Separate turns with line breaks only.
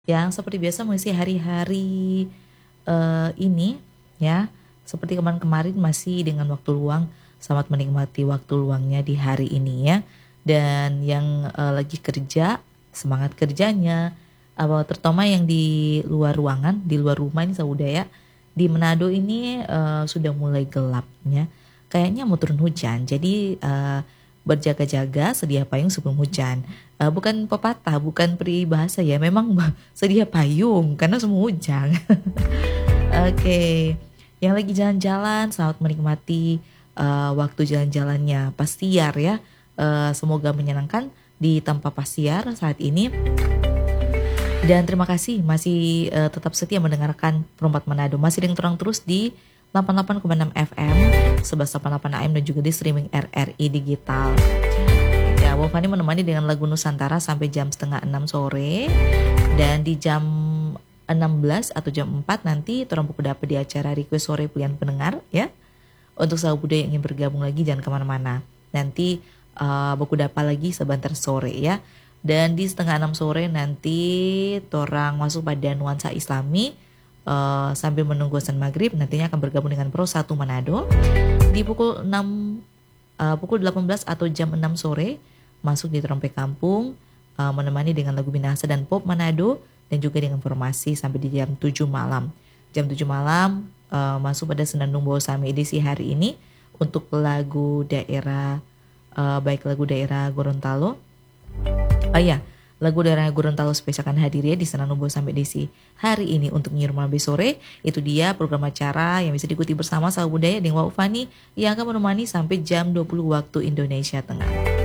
yang seperti biasa mengisi hari-hari ini ya. Seperti kemarin-kemarin masih dengan waktu luang, selamat menikmati waktu luangnya di hari ini ya. Dan yang lagi kerja, semangat kerjanya. Terutama yang di luar ruangan, di luar rumah ini Sauda ya. Di Manado ini sudah mulai gelapnya. Kayaknya mau turun hujan. Jadi berjaga-jaga, sedia payung sebelum hujan. Bukan pepatah, bukan peribahasa ya. Memang sedia payung karena semua hujan. Oke. Yang lagi jalan-jalan, selamat menikmati waktu jalan-jalannya Pasiar ya. Semoga menyenangkan di tempat Pasiar saat ini. Dan terima kasih masih tetap setia mendengarkan Perempat Manado. Masih dengan terang terus di 88,6 FM, 1188 AM dan juga di streaming RRI Digital. Ya, Wofani menemani dengan lagu Nusantara sampai jam setengah 6 sore. Dan di jam 16 atau jam 4 nanti Torang Buku dapat di acara Request Sore Pilihan Pendengar ya. Untuk sahabat budaya yang ingin bergabung lagi jangan kemana-mana. Nanti Buku dapat lagi sebentar sore ya. Dan di setengah 6 sore nanti Torang masuk pada nuansa Islami sambil menunggu azan maghrib. Nantinya akan bergabung dengan Pro 1 Manado. Di pukul 18 atau jam 6 sore masuk di Trompe Kampung menemani dengan lagu Minahasa dan Pop Manado. Dan juga dengan informasi sampai di jam 7 malam. Jam 7 malam masuk pada Senandung Bawa Sami edisi hari ini. Untuk lagu daerah baik lagu daerah Gorontalo. Lagu daerah Gorontalo spesial akan hadir ya di Senandung Bawa Sami edisi hari ini untuk Nyi Rumah sore. Itu dia program acara yang bisa diikuti bersama sahabat budaya dengan Wak Fani yang akan menemani sampai jam 20 waktu Indonesia Tengah.